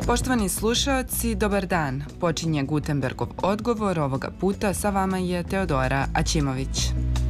Poštovani slušaoci, dobar dan. Počinje Gutenbergov odgovor, ovoga puta sa vama je Teodora Aćimović.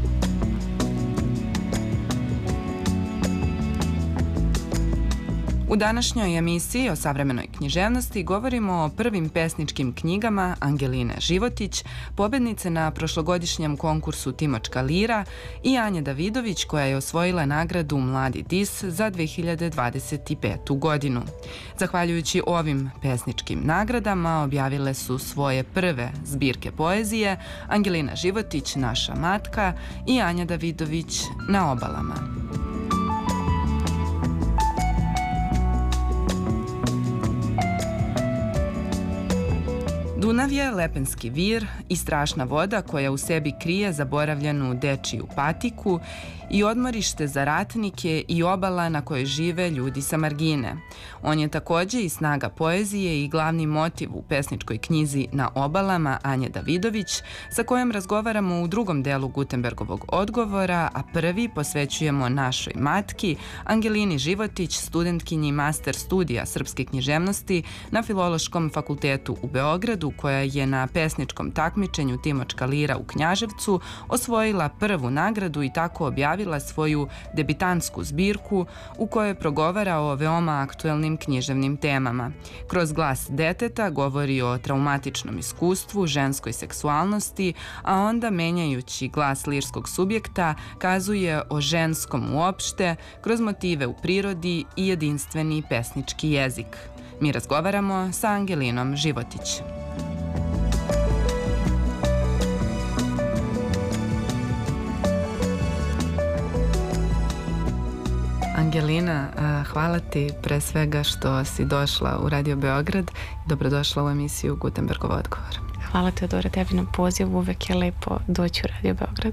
U današnjoj emisiji o savremenoj književnosti govorimo o prvim pesničkim knjigama Angeline Životić, pobednice na prošlogodišnjem konkursu Timočka lira, i Anje Davidović, koja je osvojila nagradu Mladi dis za 2025. godinu. Zahvaljujući ovim pesničkim nagradama objavile su svoje prve zbirke poezije Angelina Životić, Naša matka, i Anja Davidović, Na obalama. Dunav je lepenski vir i strašna voda koja u sebi krije zaboravljenu dečiju patiku i odmorište za ratnike i obala na kojoj žive ljudi sa margine. On je takođe i snaga poezije i glavni motiv u pesničkoj knjizi Na obalama Anje Davidović, sa kojom razgovaramo u drugom delu Gutenbergovog odgovora, a prvi posvećujemo našoj matki, Angelini Životić, studentkinji master studija srpske književnosti na Filološkom fakultetu u Beogradu, koja je na pesničkom takmičenju Timočka lira u Knjaževcu osvojila prvu nagradu i tako objavila svoju debitantsku zbirku u kojoj progovara o veoma aktuelnim književnim temama. Kroz glas deteta govori o traumatičnom iskustvu, ženskoj seksualnosti, a onda menjajući glas lirskog subjekta kazuje o ženskom uopšte kroz motive u prirodi i jedinstveni pesnički jezik. Mi razgovaramo sa Angelinom Životić. Angelina, hvala ti pre svega što si došla u Radio Beograd i dobrodošla u emisiju Gutenbergov odgovor. Hvala Teodora, tebi na pozivu, uvek je lepo doći u Radio Beograd.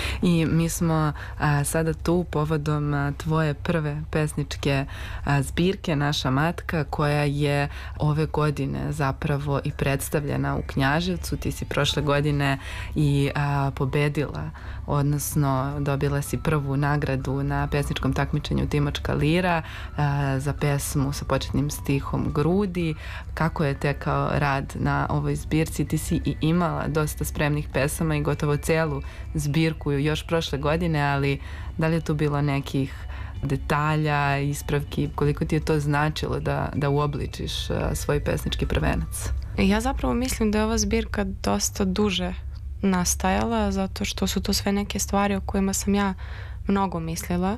I mi smo sada tu povodom tvoje prve pesničke zbirke Naša matka, koja je ove godine zapravo i predstavljena u Knjaževcu. Ti si prošle godine i pobedila, odnosno dobila si prvu nagradu na pesničkom takmičenju Timočka lira za pesmu sa početnim stihom Grudi. Kako je tekao rad na ovoj zbirci? Ti si i imala dosta spremnih pesama i gotovo celu zbirku još prošle godine, ali da li je tu bilo nekih detalja, ispravki, koliko ti je to značilo da uobličiš svoj pesnički prvenac? Ja zapravo mislim da je ova zbirka dosta duže nastajala, zato što su to sve neke stvari o kojima sam ja mnogo mislila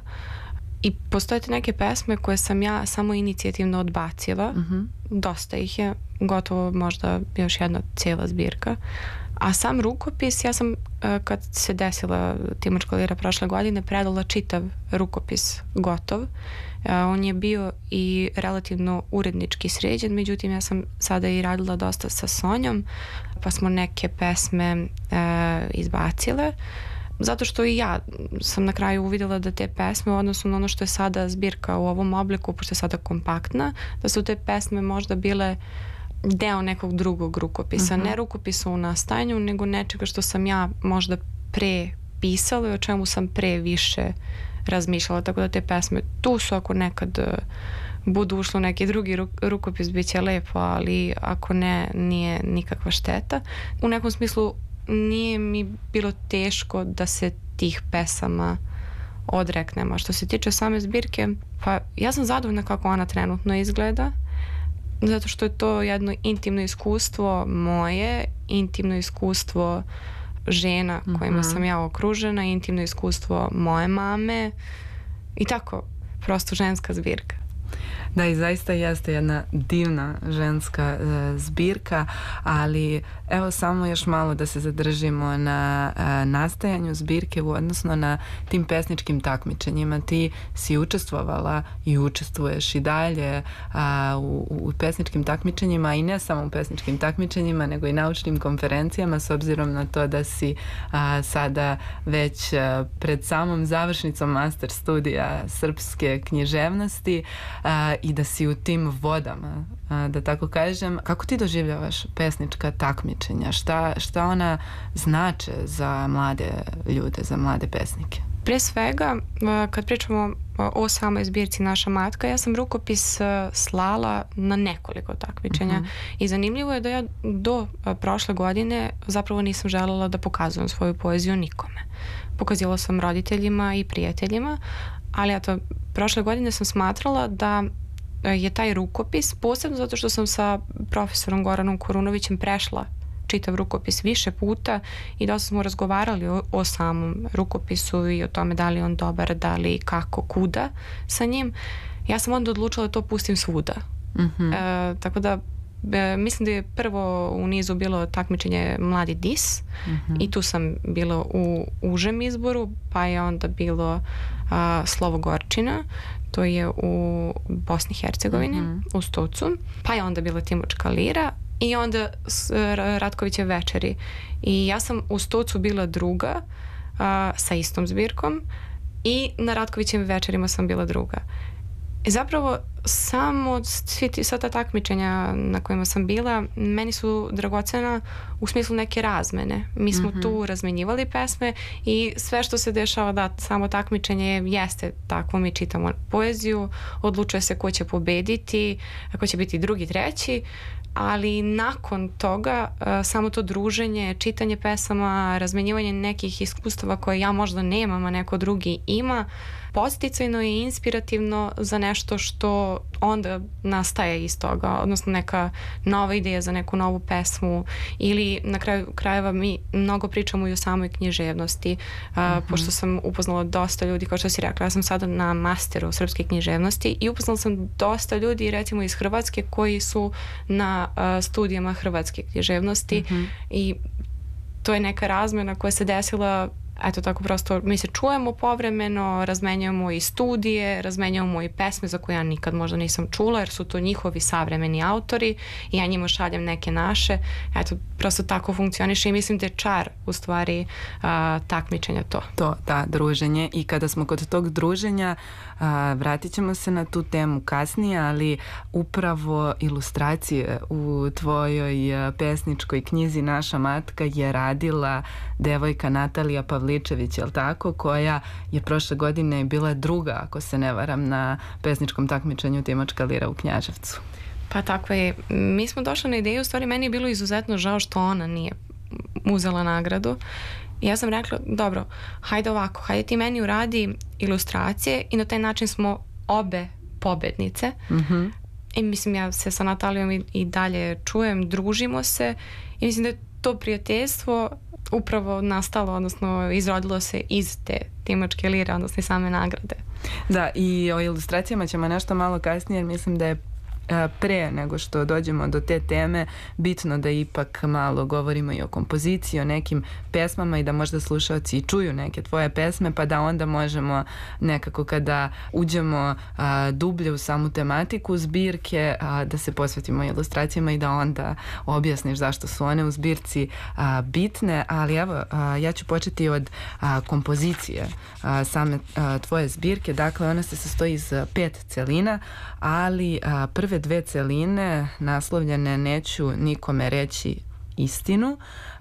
i postoje neke pesme koje sam ja samo inicijativno odbacila. Dosta ih je, gotovo možda još jedna cijela zbirka. A sam rukopis, ja sam kad se desila Timočka lira prošle godine predala čitav rukopis gotov. On je bio i relativno urednički sređen, međutim ja sam sada i radila dosta sa Sonjom, pa smo neke pesme izbacile. Zato što i ja sam na kraju uvidjela da te pesme u odnosu na ono što je sada zbirka u ovom obliku, pošto je sada kompaktna, da su te pesme možda bile deo nekog drugog rukopisa. Ne rukopisa u nastajanju, nego nečega što sam ja možda pre pisala i o čemu sam pre više razmišljala. Tako da te pesme tu su, ako nekad budu ušlo neki drugi rukopis, bit će lepo, ali ako ne, nije nikakva šteta. U nekom smislu nije mi bilo teško da se tih pesama odreknemo. Što se tiče same zbirke, pa ja sam zadovoljna kako ona trenutno izgleda, zato što je to jedno intimno iskustvo moje, intimno iskustvo žena kojima sam ja okružena, intimno iskustvo moje mame i tako, prosto ženska zbirka. Da, i zaista jeste jedna divna ženska zbirka, ali evo samo još malo da se zadržimo na nastajanju zbirke, odnosno na tim pesničkim takmičenjima. Ti si učestvovala i učestvuješ i dalje u pesničkim takmičenjima, i ne samo u pesničkim takmičenjima, nego i naučnim konferencijama, s obzirom na to da si sada već pred samom završnicom master studija srpske književnosti i da si u tim vodama, da tako kažem. Kako ti doživljavaš pesnička takmičenja? Šta ona znače za mlade ljude, za mlade pesnike? Pre svega, kad pričamo o samoj zbirci Naša matka, ja sam rukopis slala na nekoliko takmičenja i zanimljivo je da ja do prošle godine zapravo nisam želela da pokazujem svoju poeziju nikome. Pokazivala sam roditeljima i prijateljima, ali eto, prošle godine sam smatrala da je taj rukopis, posebno zato što sam sa profesorom Goranom Korunovićem prešla čitav rukopis više puta i dosta smo razgovarali o samom rukopisu i o tome da li on dobar, da li kako, kuda sa njim. Ja sam onda odlučila da to pustim svuda. Tako da mislim da je prvo u nizu bilo takmičenje Mladi dis i tu sam bila u užem izboru, pa je onda bilo Slovo Gorčina, to je u Bosni i Hercegovini, u Stocu, pa je onda bila Timočka lira i onda Ratkovićev večeri. I ja sam u Stocu bila druga sa istom zbirkom i na Ratkovićevim večerima sam bila druga. I zapravo samo sva ta takmičenja na kojima sam bila meni su dragocena u smislu neke razmene. Mi smo tu razmenjivali pesme i sve što se dešava, da, samo takmičenje jeste takvo, mi čitamo poeziju, odlučuje se ko će pobediti, ko će biti drugi, treći, ali nakon toga samo to druženje, čitanje pesama, razmenjivanje nekih iskustava koje ja možda nemam, a neko drugi ima, podsticajno i inspirativno za nešto što onda nastaje iz toga, odnosno neka nova ideja za neku novu pesmu ili na kraju krajeva mi mnogo pričamo i o samoj književnosti, pošto sam upoznala dosta ljudi, kao što si rekla, ja sam sada na masteru srpske književnosti i upoznala sam dosta ljudi recimo iz Hrvatske koji su na studijama hrvatske književnosti i to je neka razmena koja se desila. Eto tako prosto mi se čujemo povremeno, razmenjujemo i studije, razmenjujemo i pesme za koje ja nikad možda nisam čula jer su to njihovi savremeni autori i ja njima šaljem neke naše. Eto, prosto tako funkcioniše i mislim da je čar u stvari takmičenja to. To, da, druženje. I kada smo kod tog druženja, vratit ćemo se na tu temu kasnije, ali upravo ilustracije u tvojoj pesničkoj knjizi Naša matka je radila devojka Natalija Pavličević, je li tako, koja je prošle godine bila druga, ako se ne varam, na pesničkom takmičenju Timočka lira u Knjaževcu. Pa tako je. Mi smo došli na ideju, u stvari meni je bilo izuzetno žao što ona nije uzela nagradu. I ja sam rekla, dobro, hajde ovako, hajde ti meni uradi ilustracije i na taj način smo obe pobednice. I mislim, ja se sa Natalijom i dalje čujem, družimo se i mislim da je to prijateljstvo upravo nastalo, odnosno izrodilo se iz te Timočke lire, odnosno same nagrade. Da, i o ilustracijama ćemo nešto malo kasnije, jer mislim da je pre nego što dođemo do te teme bitno da ipak malo govorimo i o kompoziciji, o nekim pesmama i da možda slušalci i čuju neke tvoje pesme, pa da onda možemo nekako kada uđemo dublje u samu tematiku zbirke da se posvetimo ilustracijama i da onda objasniš zašto su one u zbirci bitne. Ali evo, ja ću početi od kompozicije same tvoje zbirke. Dakle, ona se sastoji iz 5 celina, ali prve 2 celine naslovljene Neću nikome reći istinu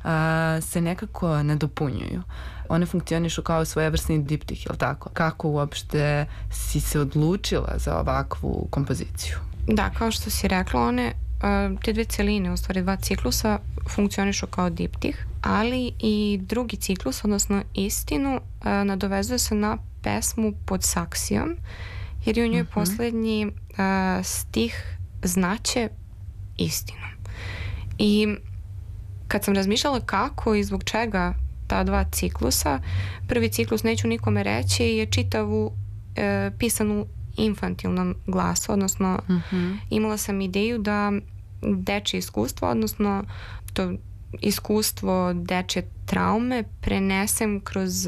se nekako nadopunjuju. One funkcionišu kao svojevrsni diptih, je li tako? Kako uopšte si se odlučila za ovakvu kompoziciju? Da, kao što si rekla, one te 2 celine, u stvari 2 ciklusa funkcionišu kao diptih, ali i drugi ciklus, odnosno istinu, nadovezuje se na pesmu Pod saksijom, jer je u njoj poslednji stih znaće istinu. I kad sam razmišljala kako i zbog čega ta 2 ciklusa, prvi ciklus Neću nikome reći je čitavu pisanu infantilnom glasu, odnosno imala sam ideju da dečje iskustvo, odnosno to iskustvo dečje traume prenesem kroz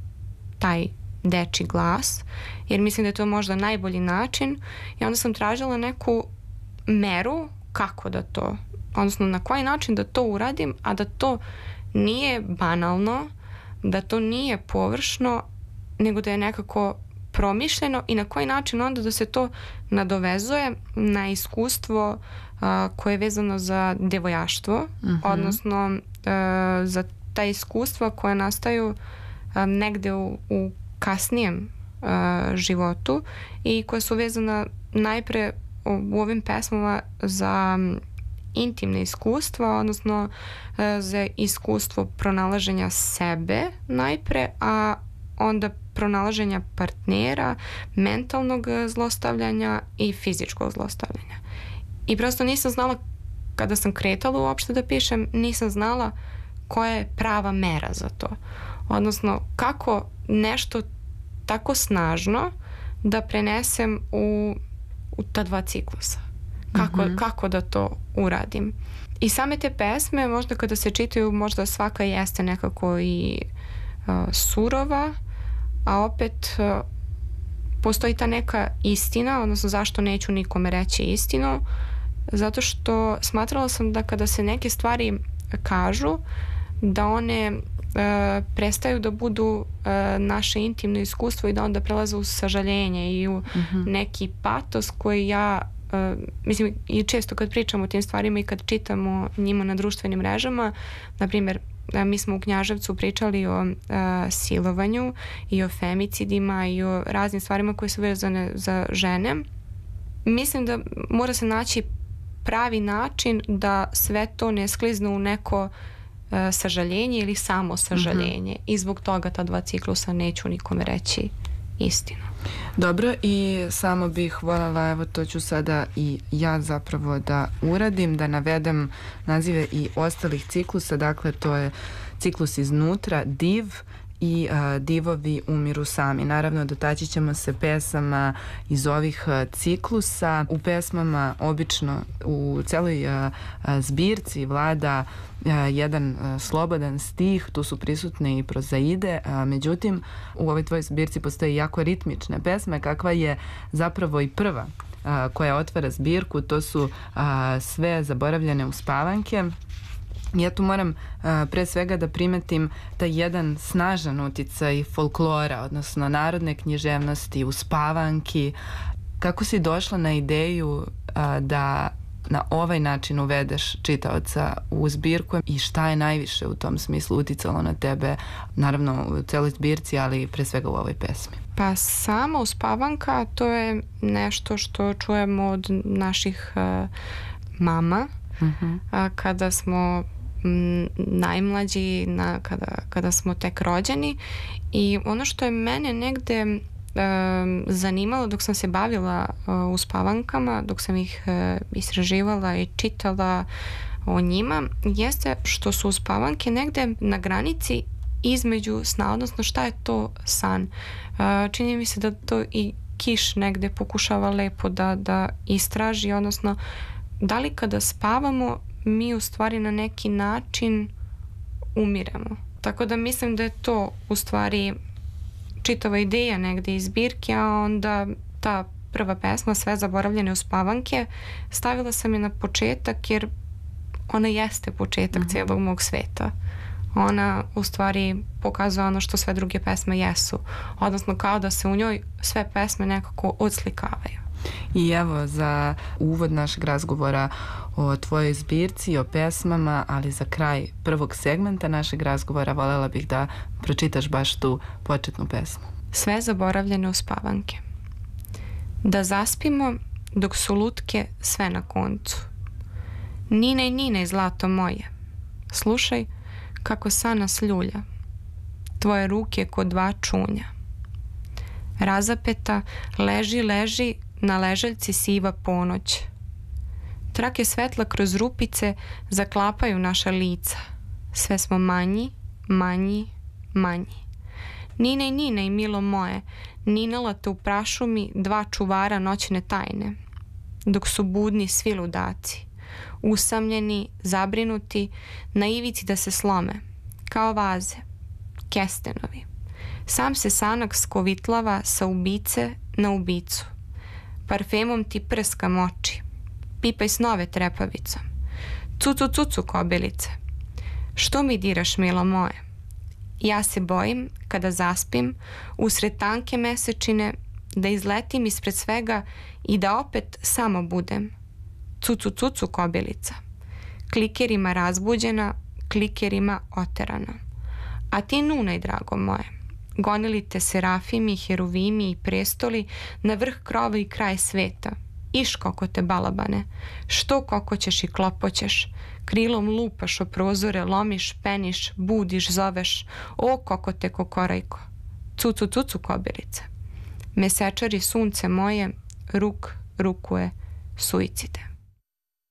taj dečji glas, jer mislim da je to možda najbolji način i onda sam tražila neku meru kako da to, odnosno na koji način da to uradim, a da to nije banalno, da to nije površno, nego da je nekako promišljeno i na koji način onda da se to nadovezuje na iskustvo koje je vezano za devojaštvo, odnosno za ta iskustva koja nastaju negde u kasnijem životu i koja su vezana najpre u ovim pesmama za intimne iskustva, odnosno za iskustvo pronalaženja sebe najpre, a onda pronalaženja partnera, mentalnog zlostavljanja i fizičkog zlostavljanja. I prosto nisam znala, kada sam kretala uopšte da pišem, nisam znala koja je prava mera za to. Odnosno, kako nešto tako snažno da prenesem u ta 2 ciklusa. Kako da to uradim. I same te pesme, možda kada se čitaju, možda svaka jeste nekako i surova, a opet postoji ta neka istina, odnosno zašto neću nikome reći istinu, zato što smatrala sam da kada se neke stvari kažu, da one prestaju da budu naše intimno iskustvo i da onda prelaze u sažaljenje i u neki patos koji ja mislim, i često kad pričamo o tim stvarima i kad čitamo njima na društvenim mrežama, na primjer mi smo u Knjaževcu pričali o silovanju i o femicidima i o raznim stvarima koje su vezane za žene. Mislim da mora se naći pravi način da sve to ne sklizne u neko sažaljenje ili samo sažaljenje i zbog toga ta 2 ciklusa neću nikome reći istinu. Dobro, i samo bih voljela, evo to ću sada i ja zapravo da uradim, da navedem nazive i ostalih ciklusa. Dakle, to je ciklus iznutra, div i divovi umiru sami. Naravno, dotaći ćemo se pesama iz ovih ciklusa. U pesmama obično u celoj zbirci vlada jedan slobodan stih, tu su prisutne i prozaide, međutim u ovoj tvojoj zbirci postoje jako ritmične pesme, kakva je zapravo i prva koja otvara zbirku, to su sve zaboravljene uspavanke. Ja tu moram pre svega da primetim taj jedan snažan uticaj folklora, odnosno narodne književnosti, uspavanki. Kako si došla na ideju da na ovaj način uvedeš čitaoca u zbirku i šta je najviše u tom smislu uticalo na tebe, naravno u celoj zbirci, ali pre svega u ovoj pesmi? Pa sama uspavanka, to je nešto što čujemo od naših mama kada smo najmlađi, kada smo tek rođeni, i ono što je mene negde zanimalo dok sam se bavila uspavankama, dok sam ih istraživala i čitala o njima, jeste što su uspavanke negde na granici između sna, odnosno šta je to san. Čini mi se da to i Kiš negde pokušava lepo da istraži, odnosno da li kada spavamo mi u stvari na neki način umiremo. Tako da mislim da je to u stvari čitava ideja negde iz zbirke, a onda ta prva pesma, Sve zaboravljene uspavanke, stavila sam je na početak jer ona jeste početak cijelog mog sveta. Ona u stvari pokazuje ono što sve druge pesme jesu. Odnosno kao da se u njoj sve pesme nekako odslikavaju. I evo za uvod našeg razgovora o tvojoj zbirci, o pesmama, ali za kraj prvog segmenta našeg razgovora voljela bih da pročitaš baš tu početnu pesmu. Sve zaboravljene uspavanke. Da zaspimo dok su lutke sve na koncu. Ninej, ninej, zlato moje, slušaj kako san nas ljulja, tvoje ruke ko 2 čunja. Razapeta leži, leži na ležaljci siva ponoć. Trake svetla kroz rupice zaklapaju naša lica. Sve smo manji, manji, manji. Ninej, ninej, milo moje, ninala te u prašumi 2 čuvara noćne tajne, dok su budni svi ludaci, usamljeni, zabrinuti, na ivici da se slome, kao vaze, kestenovi. Sam se sanak skovitlava sa ubice na ubicu. Parfemom ti prskam oči, pipaj snove trepavicom. Cucu, cucu, kobilice, što mi diraš, milo moje? Ja se bojim, kada zaspim, usred tanke mesečine, da izletim ispred svega i da opet samo budem. Cucu, cucu, kobilica, klikerima razbuđena, klikerima oterana. A ti nunaj, drago moje, gonili te serafimi, heruvimi i prestoli na vrh krova i kraj sveta. Iš kako te balabane, što kokoćeš i klopoćeš, krilom lupaš o prozore, lomiš, peniš, budiš, zoveš, o kako te kokorajko, cucu cucu kobilice. Mesečari sunce moje, ruk rukuje suicide.